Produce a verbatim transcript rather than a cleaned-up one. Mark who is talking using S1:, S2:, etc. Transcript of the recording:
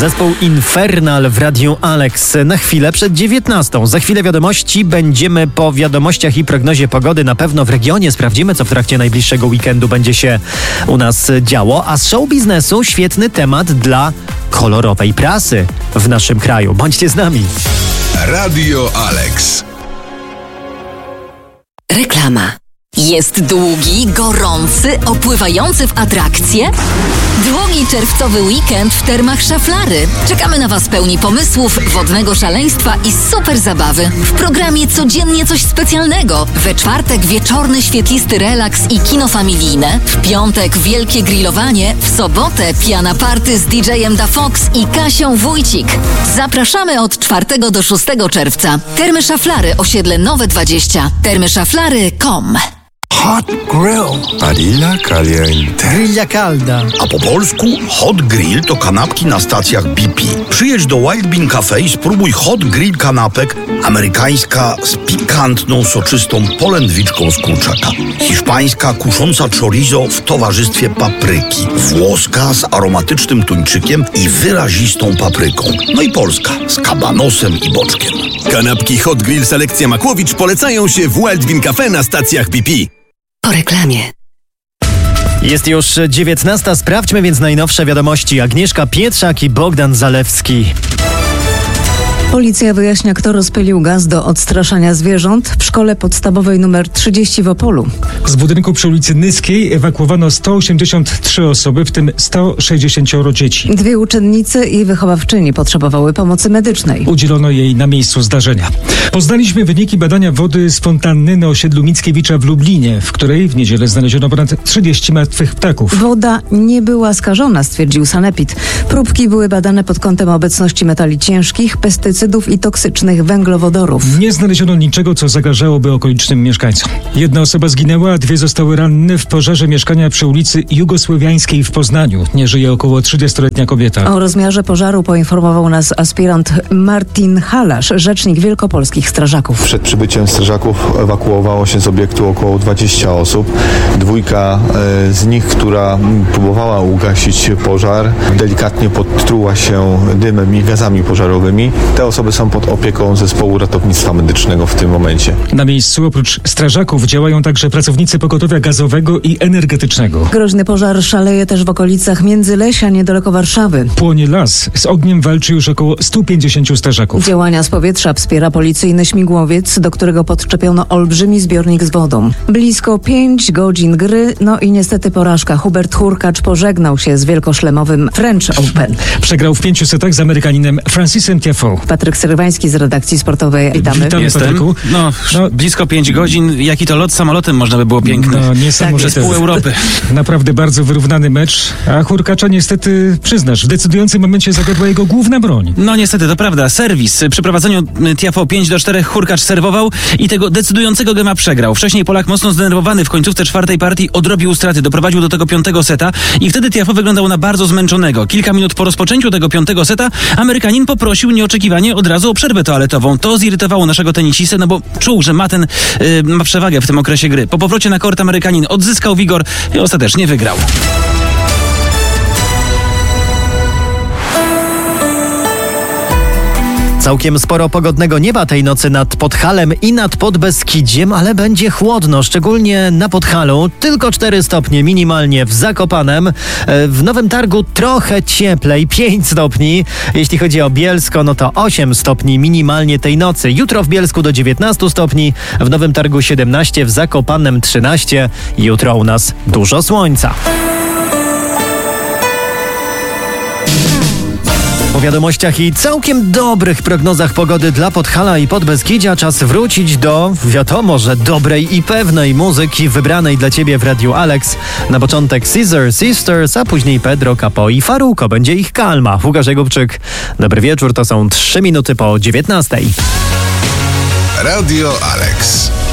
S1: Zespół Infernal w Radiu Alex. Na chwilę przed dziewiętnastą. Za chwilę wiadomości. Będziemy po wiadomościach i prognozie pogody na pewno w regionie. Sprawdzimy, co w trakcie najbliższego weekendu będzie się u nas działo. A z show biznesu świetny temat dla kolorowej prasy w naszym kraju. Bądźcie z nami.
S2: Radio Alex.
S3: Reklama. Jest długi, gorący, opływający w atrakcje? Długi czerwcowy weekend w termach Szaflary. Czekamy na Was pełni pomysłów, wodnego szaleństwa i super zabawy. W programie codziennie coś specjalnego. We czwartek wieczorny, świetlisty relaks i kino familijne. W piątek wielkie grillowanie. W sobotę piana party z D J-em Da Fox i Kasią Wójcik. Zapraszamy od czwartego do szóstego czerwca. Termy Szaflary, osiedle Nowe dwadzieścia. termy szaflary kropka com.
S2: Hot Grill. Barilla Caliente.
S1: Grilla calda.
S4: A po polsku Hot Grill to kanapki na stacjach B P. Przyjedź do Wild Bean Cafe i spróbuj Hot Grill kanapek, amerykańska z pikantną, soczystą polędwiczką z kurczaka. Hiszpańska kusząca chorizo w towarzystwie papryki. Włoska z aromatycznym tuńczykiem i wyrazistą papryką. No i polska z kabanosem i boczkiem.
S2: Kanapki Hot Grill Selekcja Makłowicz polecają się w Wild Bean Cafe na stacjach B P.
S3: Po reklamie.
S1: Jest już dziewiętnasta. Sprawdźmy więc najnowsze wiadomości. Agnieszka Pietrzak i Bogdan Zalewski.
S5: Policja wyjaśnia, kto rozpylił gaz do odstraszania zwierząt w szkole podstawowej nr trzydzieści w Opolu.
S6: Z budynku przy ulicy Nyskiej ewakuowano sto osiemdziesiąt trzy osoby, w tym sto sześćdziesiąt dzieci.
S5: Dwie uczennice i wychowawczyni potrzebowały pomocy medycznej.
S6: Udzielono jej na miejscu zdarzenia. Poznaliśmy wyniki badania wody z fontanny na osiedlu Mickiewicza w Lublinie, w której w niedzielę znaleziono ponad trzydzieści martwych ptaków.
S5: Woda nie była skażona, stwierdził sanepid. Próbki były badane pod kątem obecności metali ciężkich, pestycydów i toksycznych węglowodorów.
S6: Nie znaleziono niczego, co zagrażałoby okolicznym mieszkańcom. Jedna osoba zginęła, a dwie zostały ranne w pożarze mieszkania przy ulicy Jugosłowiańskiej w Poznaniu. Nie żyje około trzydziestoletnia kobieta.
S5: O rozmiarze pożaru poinformował nas aspirant Martin Halasz, rzecznik wielkopolskich strażaków.
S7: Przed przybyciem strażaków ewakuowało się z obiektu około dwadzieścia osób. Dwójka e, z nich, która próbowała ugasić pożar, delikatnie podtruła się dymem i gazami pożarowymi. Te osoby są pod opieką zespołu ratownictwa medycznego w tym momencie.
S6: Na miejscu oprócz strażaków działają także pracownicy pogotowia gazowego i energetycznego.
S5: Groźny pożar szaleje też w okolicach Międzylesia, niedaleko Warszawy.
S6: Płonie las. Z ogniem walczy już około stu pięćdziesięciu strażaków.
S5: Działania z powietrza wspiera policyjny śmigłowiec, do którego podczepiono olbrzymi zbiornik z wodą. Blisko pięć godzin gry, no i niestety porażka. Hubert Hurkacz pożegnał się z wielkoszlemowym French Open.
S6: Przegrał w pięciu setach z Amerykaninem Francisem Tiafoe.
S5: Patryk Syrywański z redakcji sportowej. Witamy.
S6: Witamy,
S8: Jestem.
S6: Patryku.
S8: No,
S6: No.
S8: blisko pięć godzin. Jaki to lot samolotem można by było piękny.
S6: No, niesamowite.
S8: Przez pół Europy.
S6: Naprawdę bardzo wyrównany mecz, a Hurkacza niestety, przyznasz, w decydującym momencie zawiodła jego główna broń.
S8: No niestety, to prawda. Serwis. Przy prowadzeniu Tiafoe pięć do czterech Hurkacz serwował i tego decydującego gema przegrał. Wcześniej Polak mocno zdenerwowany w końcówce czwartej partii odrobił straty, doprowadził do tego piątego seta i wtedy Tiafoe wyglądał na bardzo zmęczonego. Kilka minut po rozpoczęciu tego piątego seta Amerykanin poprosił nieoczekiwanie od razu o przerwę toaletową. To zirytowało naszego tenisistę, no bo czuł, że ma ten yy, ma przewagę w tym okresie gry. Po powrocie na kort Amerykanin odzyskał wigor i ostatecznie wygrał.
S1: Całkiem sporo pogodnego nieba tej nocy nad Podhalem i nad Podbeskidziem, ale będzie chłodno, szczególnie na Podhalu. Tylko cztery stopnie minimalnie w Zakopanem. W Nowym Targu trochę cieplej, pięć stopni. Jeśli chodzi o Bielsko, no to osiem stopni minimalnie tej nocy. Jutro w Bielsku do dziewiętnastu stopni, w Nowym Targu siedemnaście, w Zakopanem trzynaście. Jutro u nas dużo słońca. Po wiadomościach i całkiem dobrych prognozach pogody dla Podhala i Podbeskidzia czas wrócić do, wiadomo, że dobrej i pewnej muzyki wybranej dla Ciebie w Radiu Alex. Na początek Scissor Sisters, a później Pedro Capo i Farruko. Będzie ich Kalma. Łukasz Jakubczyk. Dobry wieczór, to są trzy minuty po dziewiętnastej.
S2: Radio Alex.